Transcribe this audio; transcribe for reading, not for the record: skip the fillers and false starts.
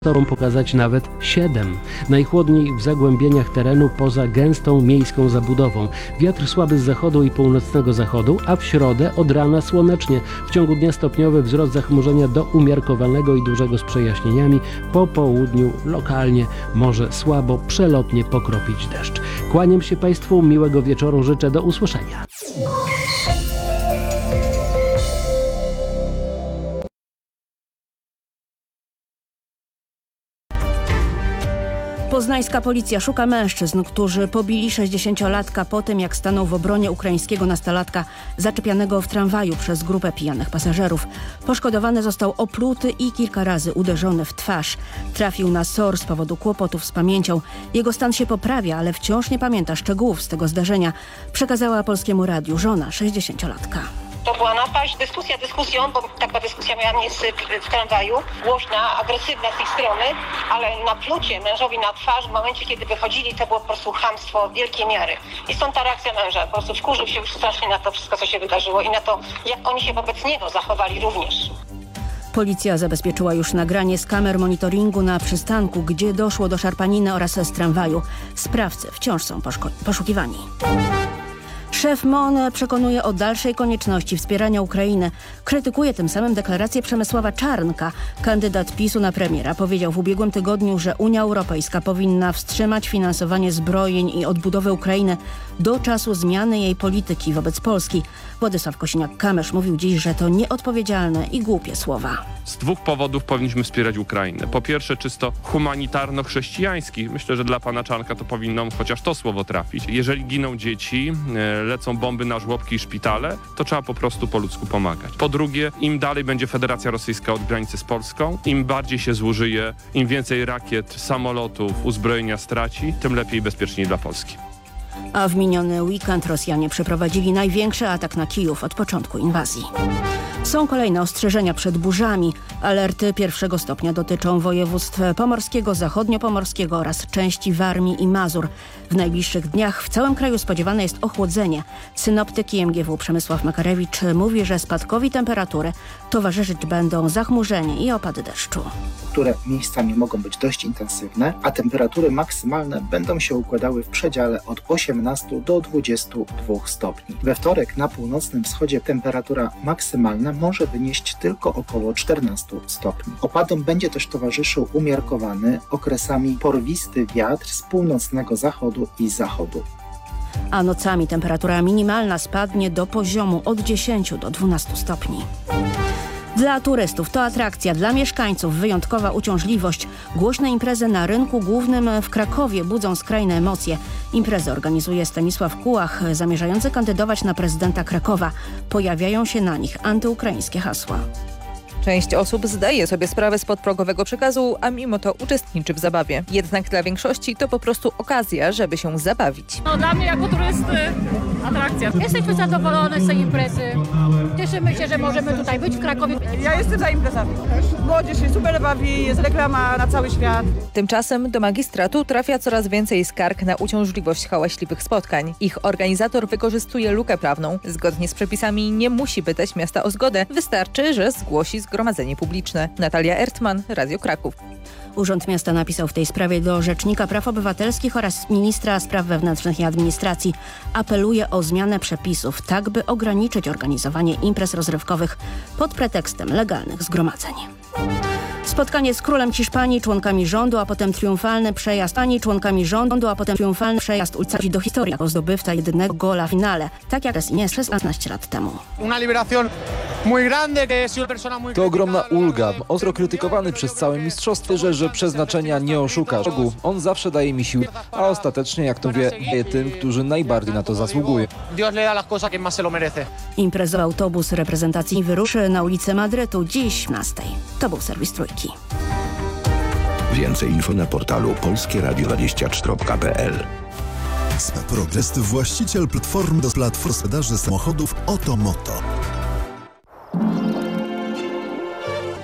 Torom pokazać nawet 7. Najchłodniej w zagłębieniach terenu poza gęstą miejską zabudową. Wiatr słaby z zachodu i północnego zachodu, a w środę od rana słonecznie. W ciągu dnia stopniowy wzrost zachmurzenia do umiarkowanego i dużego z przejaśnieniami. Po południu lokalnie może słabo, przelotnie pokropić deszcz. Kłaniam się Państwu, miłego wieczoru życzę, do usłyszenia. Poznańska policja szuka mężczyzn, którzy pobili 60-latka po tym, jak stanął w obronie ukraińskiego nastolatka zaczepianego w tramwaju przez grupę pijanych pasażerów. Poszkodowany został opluty i kilka razy uderzony w twarz. Trafił na SOR z powodu kłopotów z pamięcią. Jego stan się poprawia, ale wciąż nie pamięta szczegółów z tego zdarzenia. Przekazała Polskiemu Radiu żona 60-latka. To była napaść, dyskusja dyskusją, bo taka dyskusja miała miejsce w tramwaju, głośna, agresywna z tej strony, ale na plucie mężowi na twarz w momencie, kiedy wychodzili, to było po prostu chamstwo wielkiej miary. I stąd ta reakcja męża, po prostu wkurzył się już strasznie na to wszystko, co się wydarzyło i na to, jak oni się wobec niego zachowali również. Policja zabezpieczyła już nagranie z kamer monitoringu na przystanku, gdzie doszło do szarpaniny oraz z tramwaju. Sprawcy wciąż są poszukiwani. Szef MON przekonuje o dalszej konieczności wspierania Ukrainy. Krytykuje tym samym deklarację Przemysława Czarnka. Kandydat PiS-u na premiera powiedział w ubiegłym tygodniu, że Unia Europejska powinna wstrzymać finansowanie zbrojeń i odbudowę Ukrainy do czasu zmiany jej polityki wobec Polski. Władysław Kosiniak-Kamysz mówił dziś, że to nieodpowiedzialne i głupie słowa. Z dwóch powodów powinniśmy wspierać Ukrainę. Po pierwsze, czysto humanitarno-chrześcijański. Myślę, że dla pana Czarnka to powinno chociaż to słowo trafić. Jeżeli giną dzieci, lecą bomby na żłobki i szpitale, to trzeba po prostu po ludzku pomagać. Po drugie, im dalej będzie Federacja Rosyjska od granicy z Polską, im bardziej się zużyje, im więcej rakiet, samolotów, uzbrojenia straci, tym lepiej i bezpieczniej dla Polski. A w miniony weekend Rosjanie przeprowadzili największy atak na Kijów od początku inwazji. Są kolejne ostrzeżenia przed burzami. Alerty pierwszego stopnia dotyczą województw pomorskiego, zachodniopomorskiego oraz części Warmii i Mazur. W najbliższych dniach w całym kraju spodziewane jest ochłodzenie. Synoptyk IMGW Przemysław Makarewicz mówi, że spadkowi temperatury towarzyszyć będą zachmurzenie i opady deszczu, które miejscami mogą być dość intensywne, a temperatury maksymalne będą się układały w przedziale od 18 do 22 stopni. We wtorek na północnym wschodzie temperatura maksymalna może wynieść tylko około 14 stopni. Opadom będzie też towarzyszył umiarkowany, okresami porwisty wiatr z północnego zachodu i zachodu. A nocami temperatura minimalna spadnie do poziomu od 10 do 12 stopni. Dla turystów to atrakcja, dla mieszkańców wyjątkowa uciążliwość. Głośne imprezy na rynku głównym w Krakowie budzą skrajne emocje. Imprezę organizuje Stanisław Kułach, zamierzający kandydować na prezydenta Krakowa. Pojawiają się na nich antyukraińskie hasła. Część osób zdaje sobie sprawę z podprogowego przekazu, a mimo to uczestniczy w zabawie. Jednak dla większości to po prostu okazja, żeby się zabawić. Dla mnie jako turysty atrakcja. Jesteśmy zadowolone z tej imprezy. Cieszymy się, że możemy tutaj być w Krakowie. Ja jestem za imprezami. Młodzież się super bawi, jest reklama na cały świat. Tymczasem do magistratu trafia coraz więcej skarg na uciążliwość hałaśliwych spotkań. Ich organizator wykorzystuje lukę prawną. Zgodnie z przepisami nie musi pytać miasta o zgodę. Wystarczy, że zgłosi zgromadzenie publiczne. Natalia Ertman, Radio Kraków. Urząd Miasta napisał w tej sprawie do Rzecznika Praw Obywatelskich oraz Ministra Spraw Wewnętrznych i Administracji. Apeluje o zmianę przepisów, tak by ograniczyć organizowanie imprez rozrywkowych pod pretekstem legalnych zgromadzeń. Spotkanie z królem Hiszpanii, członkami rządu, a potem triumfalny przejazd ulicy do historii jako zdobywca jedynego gola w finale, tak jak Ines 16 lat temu. To ogromna ulga. Ostro krytykowany przez całe mistrzostwo, że przeznaczenia nie oszuka. On zawsze daje mi siłę, a ostatecznie, jak to wie, daje tym, którzy najbardziej na to zasługują. Imprezowy autobus reprezentacji wyruszy na ulicę Madrytu dziś 15. To był serwis Trójki. Więcej info na portalu polskieradio24.pl. Progres, właściciel platform do sprzedaży samochodów Otomoto.